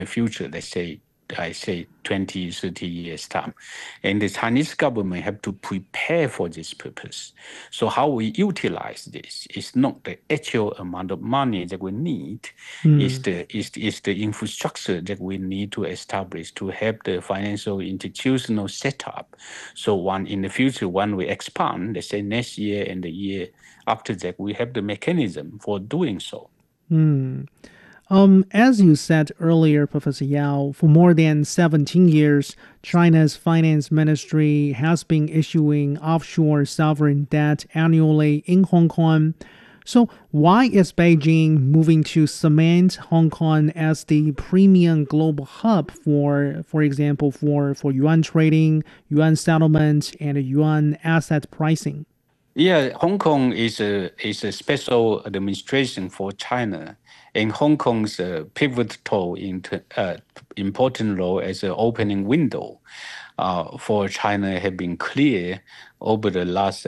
the future, let's say, I say 20, 30 years time. And the Chinese government have to prepare for this purpose. So how we utilize this is not the actual amount of money that we need, Mm. is the infrastructure that we need to establish to help the financial institutional setup. So one in the future, when we expand, let's say next year and the year after that, we have the mechanism for doing so. Mm. As you said earlier, Professor Yao, for more than 17 years, China's finance ministry has been issuing offshore sovereign debt annually in Hong Kong. So, why is Beijing moving to cement Hong Kong as the premium global hub for example, for yuan trading, yuan settlement, and yuan asset pricing? Yeah, Hong Kong is a special administration for China, and Hong Kong's pivotal important role as an opening window for China have been clear over the last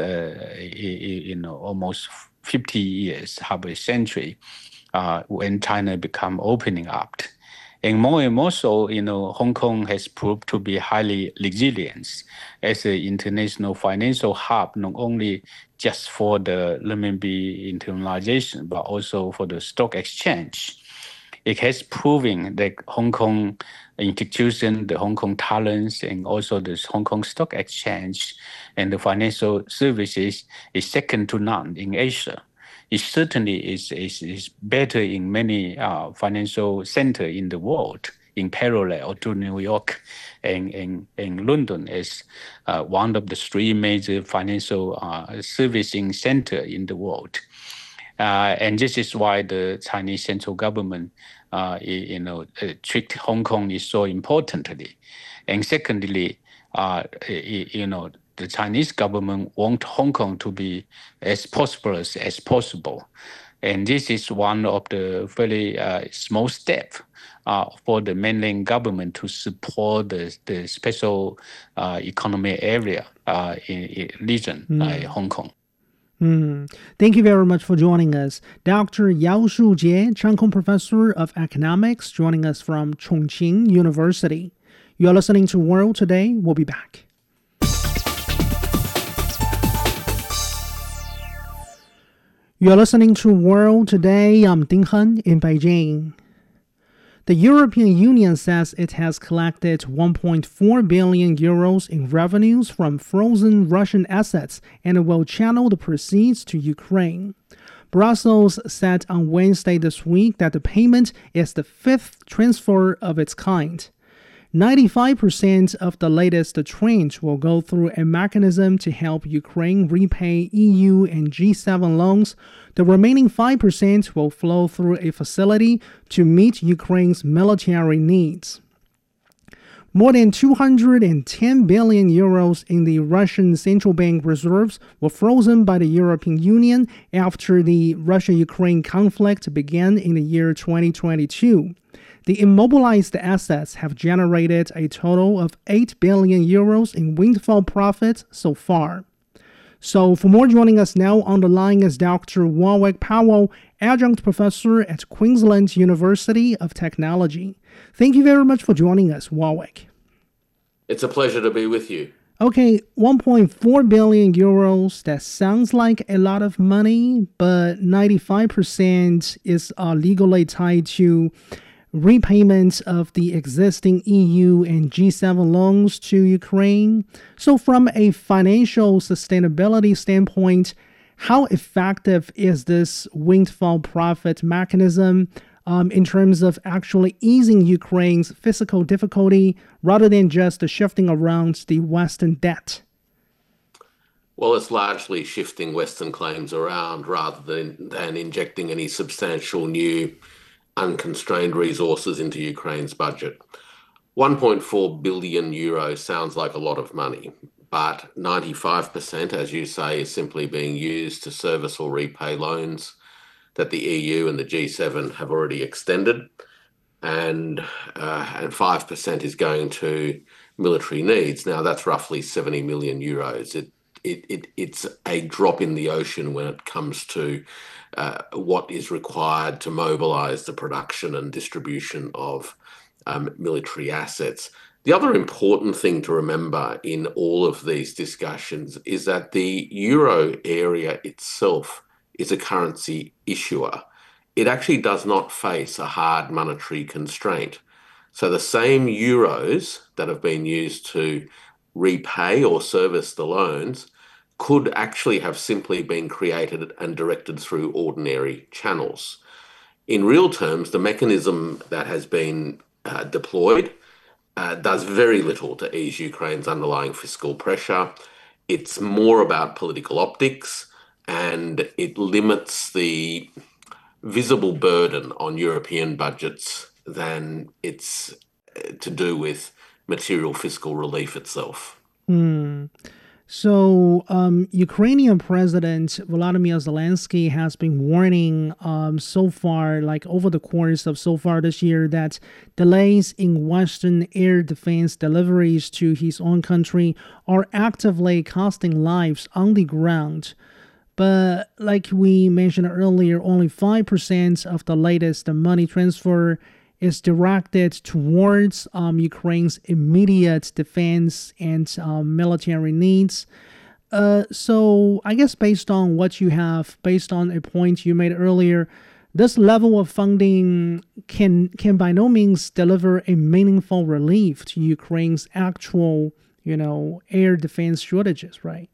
almost 50 years, half a century, when China become opening up. And more so, Hong Kong has proved to be highly resilient as an international financial hub, not only just for the renminbi internalization, but also for the stock exchange. It has proven that Hong Kong institution, the Hong Kong talents, and also the Hong Kong Stock Exchange and the financial services is second to none in Asia. It certainly is better in many financial centers in the world, in parallel to New York and London as one of the three major financial servicing centers in the world. And this is why the Chinese central government, treat Hong Kong is so importantly. And secondly, the Chinese government want Hong Kong to be as prosperous as possible. And this is one of the very small steps for the mainland government to support the special economic area in region like Mm. Hong Kong. Thank you very much for joining us. Dr. Yao Shujie, Chang Kong Professor of Economics, joining us from Chongqing University. You are listening to World Today. We'll be back. You are listening to World Today. I'm Ding Hen in Beijing. The European Union says it has collected 1.4 billion euros in revenues from frozen Russian assets and will channel the proceeds to Ukraine. Brussels said on Wednesday this week that the payment is the fifth transfer of its kind. 95% of the latest tranche will go through a mechanism to help Ukraine repay EU and G7 loans. The remaining 5% will flow through a facility to meet Ukraine's military needs. More than 210 billion euros in the Russian central bank reserves were frozen by the European Union after the Russia-Ukraine conflict began in the year 2022. The immobilized assets have generated a total of 8 billion euros in windfall profits so far. So for more, joining us now on the line is Dr. Warwick Powell, adjunct professor at Queensland University of Technology. Thank you very much for joining us, Warwick. It's a pleasure to be with you. Okay, 1.4 billion euros, that sounds like a lot of money, but 95% is legally tied to repayment of the existing EU and G7 loans to Ukraine. So from a financial sustainability standpoint, how effective is this windfall profit mechanism in terms of actually easing Ukraine's fiscal difficulty rather than just shifting around the Western debt? Well, it's largely shifting Western claims around rather than injecting any substantial new unconstrained resources into Ukraine's budget. 1.4 billion euros sounds like a lot of money, but 95%, as you say, is simply being used to service or repay loans that the EU and the G7 have already extended, and 5% is going to military needs. Now, that's roughly 70 million euros. It's a drop in the ocean when it comes to what is required to mobilize the production and distribution of military assets. The other important thing to remember in all of these discussions is that the euro area itself is a currency issuer. It actually does not face a hard monetary constraint. So the same euros that have been used to repay or service the loans could actually have simply been created and directed through ordinary channels. In real terms, the mechanism that has been deployed does very little to ease Ukraine's underlying fiscal pressure. It's more about political optics, and it limits the visible burden on European budgets than it's to do with material fiscal relief itself. So, Ukrainian President Volodymyr Zelensky has been warning so far, like over the course of so far this year, that delays in Western air defense deliveries to his own country are actively costing lives on the ground. But like we mentioned earlier, only 5% of the latest money transfer is directed towards Ukraine's immediate defense and military needs. So I guess based on what you have, based on a point you made earlier, this level of funding can by no means deliver a meaningful relief to Ukraine's actual, air defense shortages, right?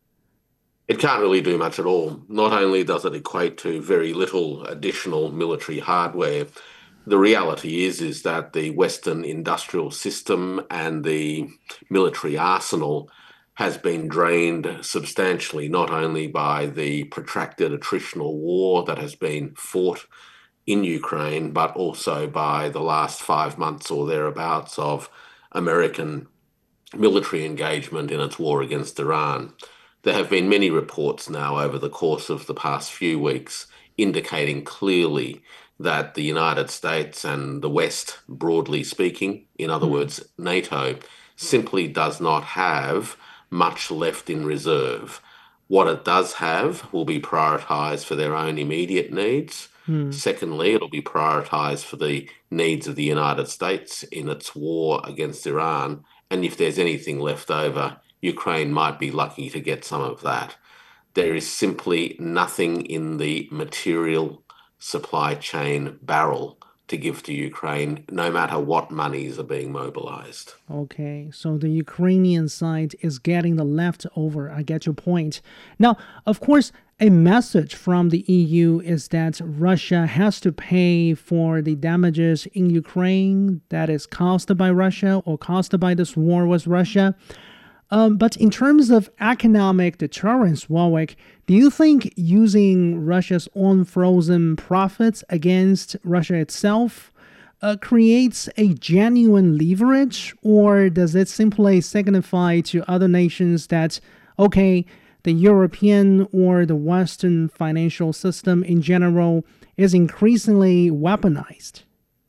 It can't really do much at all. Not only does it equate to very little additional military hardware, the reality is that the Western industrial system and the military arsenal has been drained substantially, not only by the protracted attritional war that has been fought in Ukraine, but also by the last 5 months or thereabouts of American military engagement in its war against Iran. There have been many reports now over the course of the past few weeks indicating clearly that the United States and the West, broadly speaking, in other words, NATO, simply does not have much left in reserve. What it does have will be prioritised for their own immediate needs. Secondly, it'll be prioritised for the needs of the United States in its war against Iran. And if there's anything left over, Ukraine might be lucky to get some of that. There is simply nothing in the material supply chain barrel to give to Ukraine, no matter what monies are being mobilized. Okay, so the Ukrainian side is getting the leftover. I get your point. Now, of course, a message from the EU is that Russia has to pay for the damages in Ukraine that is caused by Russia or caused by this war with Russia. But in terms of economic deterrence, Warwick, do you think using Russia's own frozen profits against Russia itself creates a genuine leverage, or does it simply signify to other nations that, okay, the European or the Western financial system in general is increasingly weaponized?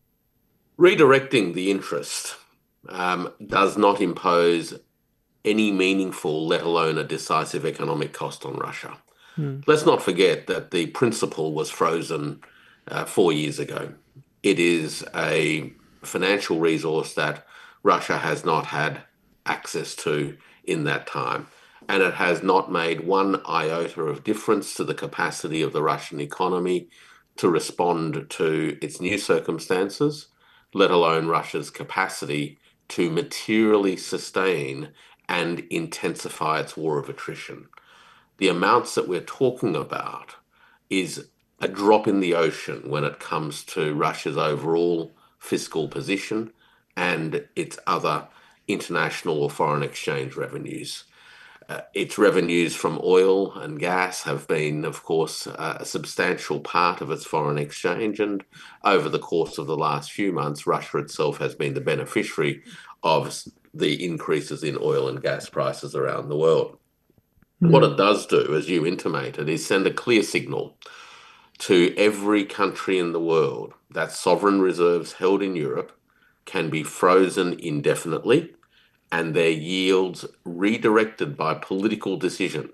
Redirecting the interest does not impose any meaningful, let alone a decisive economic cost on Russia. Let's not forget that the principal was frozen 4 years ago. It is a financial resource that Russia has not had access to in that time. And it has not made one iota of difference to the capacity of the Russian economy to respond to its new circumstances, let alone Russia's capacity to materially sustain and intensify its war of attrition. The amounts that we're talking about is a drop in the ocean when it comes to Russia's overall fiscal position and its other international or foreign exchange revenues. Its revenues from oil and gas have been, of course, a substantial part of its foreign exchange. And over the course of the last few months, Russia itself has been the beneficiary of the increases in oil and gas prices around the world. What it does do, as you intimated, is send a clear signal to every country in the world that sovereign reserves held in Europe can be frozen indefinitely and their yields redirected by political decision.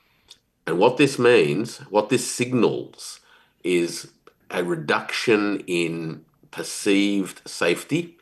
And what this means, what this signals, is a reduction in perceived safety